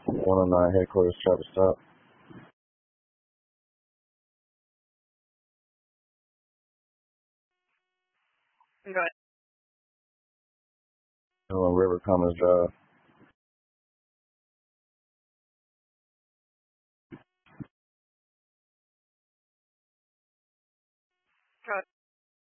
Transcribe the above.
109 headquarters, try to stop. Go ahead. On River Commons Drive. Go ahead.